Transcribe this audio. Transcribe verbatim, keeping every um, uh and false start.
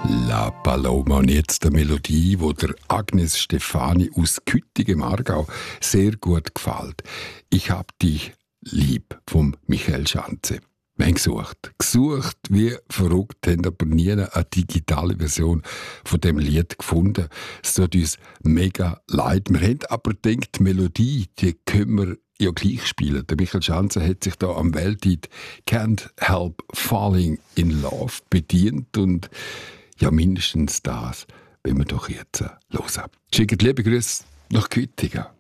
La Paloma. Und jetzt eine Melodie, die der Agnes Stefani aus Küttig im Aargau sehr gut gefällt. «Ich hab dich lieb» vom Michael Schanze. Wir haben gesucht. Gesucht wie verrückt, haben aber nie eine digitale Version von dem Lied gefunden. Es tut uns mega leid. Wir haben aber gedacht, die Melodie, die können wir ja gleich spielen. Der Michael Schanze hat sich da am Welthit «Can't Help Falling in Love» bedient und ja, mindestens das, wenn wir doch jetzt hören. Schickt liebe Grüße nach Küttigen.